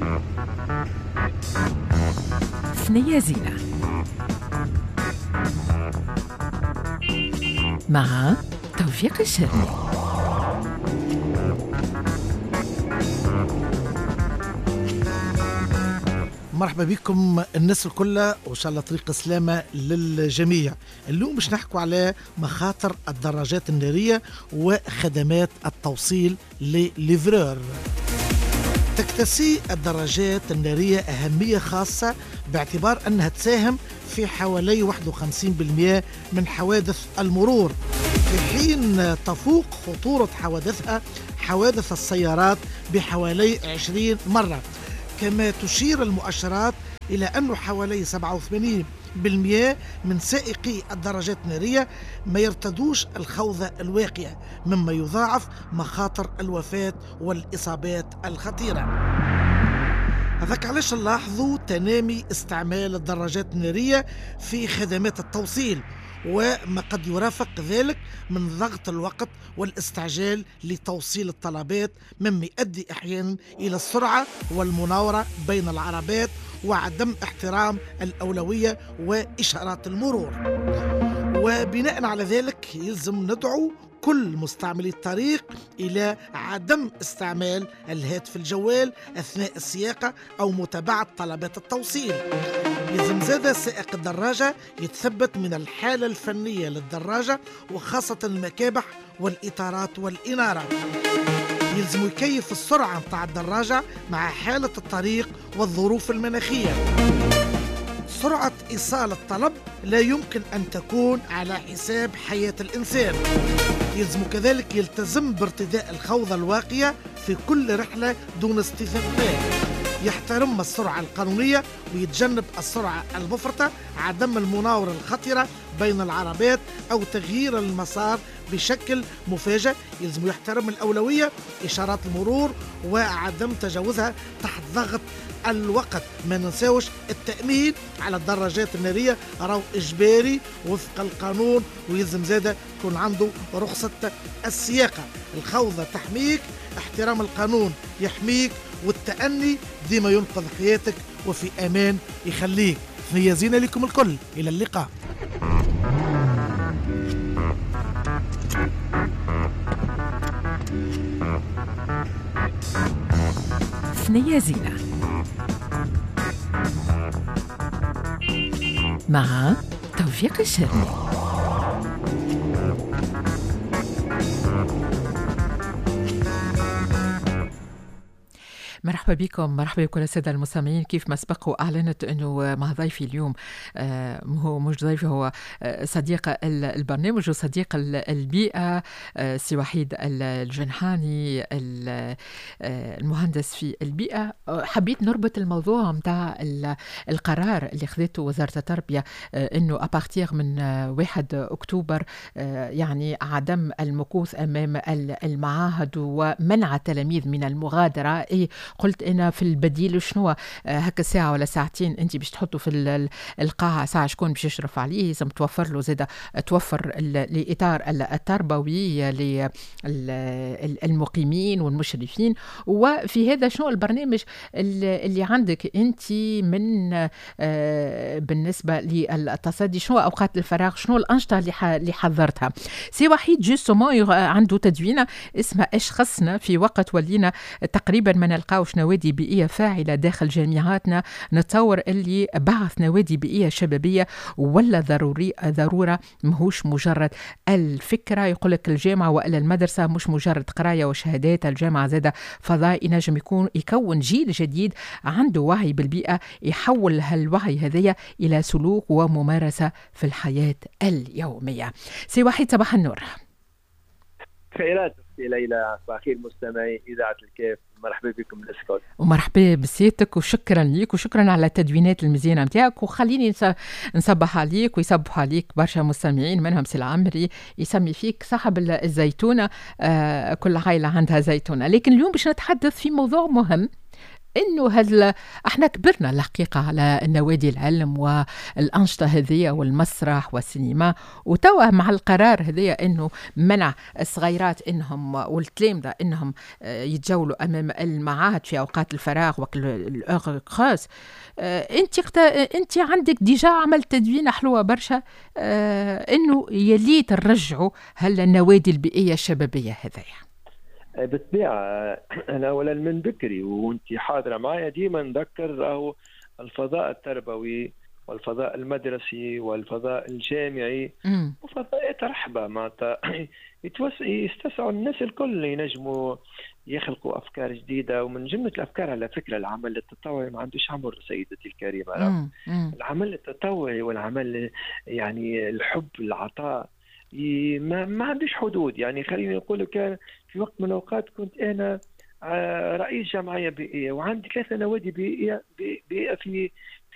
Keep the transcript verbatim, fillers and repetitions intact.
ثنية زينة مع توفيق الشرني. مرحبا بكم الناس الكل، وإن شاء الله طريق سلامة للجميع. اليوم مش نحكوا على مخاطر الدراجات النارية وخدمات التوصيل لليفرور. تكتسي الدراجات النارية أهمية خاصة باعتبار أنها تساهم في حوالي واحد وخمسين بالمئة من حوادث المرور، في حين تفوق خطورة حوادثها حوادث السيارات بحوالي عشرين مرة. كما تشير المؤشرات إلى أنه حوالي سبعة وثمانين بالمئة من سائقي الدراجات النارية ما يرتدوش الخوذة الواقية، مما يضاعف مخاطر الوفاة والإصابات الخطيرة. هذاك علاش نلاحظوا تنامي استعمال الدراجات النارية في خدمات التوصيل، وما قد يرافق ذلك من ضغط الوقت والاستعجال لتوصيل الطلبات، مما يؤدي أحيانا إلى السرعة والمناورة بين العربات وعدم احترام الأولوية وإشارات المرور. وبناء على ذلك يلزم ندعو كل مستعملي الطريق إلى عدم استعمال الهاتف الجوال أثناء السياقة أو متابعة طلبات التوصيل. يلزم زاد سائق الدراجة يتثبت من الحالة الفنية للدراجة، وخاصة المكابح والإطارات والإنارة. يلزم يكيف السرعة متاع الدراجة مع حالة الطريق والظروف المناخية. سرعة إيصال الطلب لا يمكن أن تكون على حساب حياة الإنسان. يلزم كذلك يلتزم بارتداء الخوذة الواقية في كل رحلة دون استثناء. يحترم السرعة القانونية ويتجنب السرعة المفرطة، عدم المناورة الخطرة بين العربات أو تغيير المسار بشكل مفاجئ. يلزم يحترم الأولوية إشارات المرور وعدم تجاوزها تحت ضغط الوقت. ما ننساوش التأمين على الدراجات النارية راهو إجباري وفق القانون، ويلزم زادة يكون عنده رخصة السياقة. الخوذة تحميك، احترام القانون يحميك، والتأني ديما ينقذ حياتك وفي أمان يخليك. ثنية زينة لكم الكل، إلى اللقاء. ثنية زينة مع توفيق الشرني. مرحبا بكم، مرحبا بكل السادة المستمعين. كيف ما سبق وأعلنت أنه مع ضيفي اليوم آه هو مش ضيفي، هو آه صديق البرنامج وصديق البيئة، آه سي وحيد الجنحاني آه المهندس في البيئة. آه حبيت نربط الموضوع متاع القرار اللي خذته وزارة التربية آه أنه أبارتيغ من آه واحد أكتوبر آه يعني عدم المكوث أمام المعاهد ومنع التلاميذ من المغادرة. إيه قلت أنا في البديل شنو هكا ساعة ولا ساعتين أنت باش تحطه في القاعة، ساعة شكون باش يشرف عليه؟ لازم توفر له زادة، توفر الإطار التربوي للمقيمين والمشرفين. وفي هذا شنو البرنامج اللي عندك أنت من بالنسبة للتصدي؟ شنو أوقات الفراغ؟ شنو الأنشطة اللي حضرتها؟ سي وحيد جوستومون عنده تدوينة اسمها إيش خصنا في وقت ولينا تقريبا ما نلقاوش نوادي بيئية فاعلة داخل جامعاتنا. نتصور اللي بعث نوادي بيئية شبابية ولا ضروري ضرورة، مهوش مجرد الفكرة. يقولك الجامعة وإلا المدرسة مش مجرد قراية وشهادات، الجامعة زادة فضاء ينجم يكون يكون جيل جديد عنده وعي بالبيئة، يحول هالوعي هذية إلى سلوك وممارسة في الحياة اليومية. سي وحيد صباح النور. خيرات أختي ليلى، صباح الخير مستمعي إذاعة الكيف، مرحبا بكم الأسكت. ومرحبا بسيادتك وشكرا ليك وشكرا على التدوينات المزيانة متاعك. وخليني نصبح عليك ويصبح عليك برشا مستمعين، منهم سي العمري يسمي فيك صاحب الزيتونة. آه كل عائلة عندها زيتونة. لكن اليوم باش نتحدث في موضوع مهم انه هل احنا كبرنا الحقيقه على النوادي العلم والانشطه هذه والمسرح والسينما، وتوا مع القرار هذايا انه منع الصغيرات انهم والتلامذه انهم يتجولوا امام المعاهد في اوقات الفراغ وقت الاوغ كروس. انت انت عندك ديجا عملت تدوينه حلوه برشا انه يلي ترجعوا هل النوادي البيئيه الشبابيه هذيا. بالطبيعة أنا أولا من بكري وأنت حاضرة معايا ديما نذكر راهو الفضاء التربوي والفضاء المدرسي والفضاء الجامعي مم. وفضاءات رحبة معناتها يستسعوا الناس الكل ينجموا يخلقوا أفكار جديدة. ومن جملة الأفكار على فكرة العمل التطوعي ما عندوش عمر سيدتي الكريمة. مم. مم. العمل التطوعي والعمل يعني الحب العطاء ما ما عندوش حدود. يعني خليني نقول كان في وقت من الأوقات كنت أنا رئيس جمعية بيئية وعندي ثلاثة نوادي بيئية بيئة في